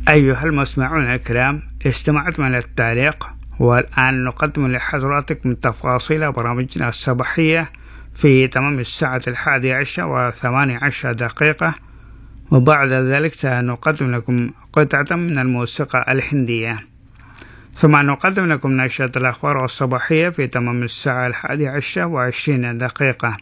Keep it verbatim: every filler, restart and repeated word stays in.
أيها المستمعون الكرام، استمعتم إلى التعليق، والآن نقدم لحضراتكم تفاصيل برامجنا الصباحية في تمام الساعة الحادية عشر وثمانية عشر دقيقة، وبعد ذلك سنقدم لكم قطعة من الموسيقى الهندية، ثم نقدم لكم نشرة الأخبار الصباحية في تمام الساعة الحادية عشر وعشرين دقيقة.